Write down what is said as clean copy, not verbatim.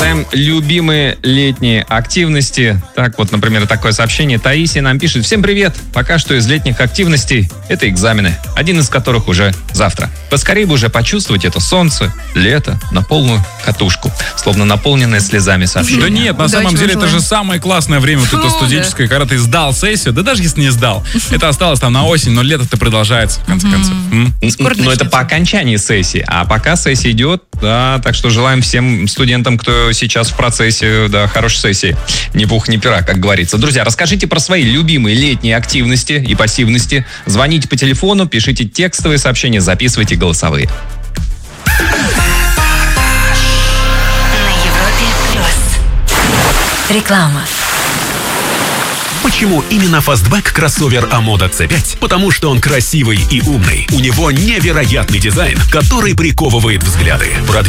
Обсуждаем любимые летние активности. Так вот, например, такое сообщение. Таисия нам пишет: всем привет! Пока что из летних активностей это экзамены, один из которых уже завтра. Поскорее бы уже почувствовать это солнце, лето на полную катушку. Словно наполненное слезами сообщение. Да нет, на самом деле это же самое классное время, вот это студенческое, когда ты сдал сессию, да даже если не сдал. Это осталось там на осень, но лето-то продолжается в конце концов. Но это по окончании сессии, а пока сессия идет, да, так что желаем всем студентам, кто сейчас в процессе, да, хорошей сессии. Ни пух, ни пера, как говорится. Друзья, расскажите про свои любимые летние активности и пассивности. Звоните по телефону, пишите текстовые сообщения, записывайте голосовые. На Европе плюс. Реклама. Почему именно фастбэк кроссовер Амода C5? Потому что он красивый и умный. У него невероятный дизайн, который приковывает взгляды.